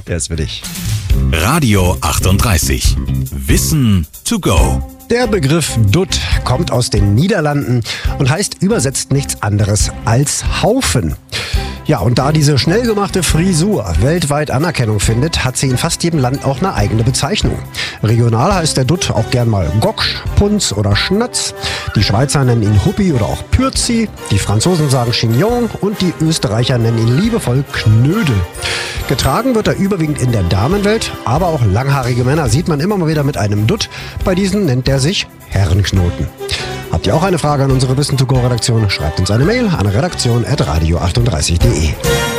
Der ist für dich. Radio 38. Wissen to go. Der Begriff Dutt kommt aus den Niederlanden und heißt übersetzt nichts anderes als Haufen. Ja, und da diese schnell gemachte Frisur weltweit Anerkennung findet, hat sie in fast jedem Land auch eine eigene Bezeichnung. Regional heißt der Dutt auch gern mal Goksch, Punz oder Schnatz. Die Schweizer nennen ihn Huppi oder auch Pürzi. Die Franzosen sagen Chignon und die Österreicher nennen ihn liebevoll Knödel. Getragen wird er überwiegend in der Damenwelt, aber auch langhaarige Männer sieht man immer mal wieder mit einem Dutt. Bei diesen nennt er sich Herrenknoten. Habt ihr auch eine Frage an unsere Wissen-to-go-Redaktion? Schreibt uns eine Mail an redaktion@radio38.de.